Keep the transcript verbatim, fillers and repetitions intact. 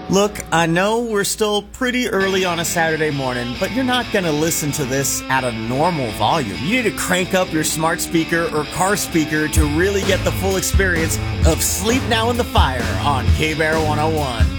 Look, I know we're still pretty early on a Saturday morning, but you're not going to listen to this at a normal volume. You need to crank up your smart speaker or car speaker to really get the full experience of Sleep Now in the Fire on K-Bear one oh one.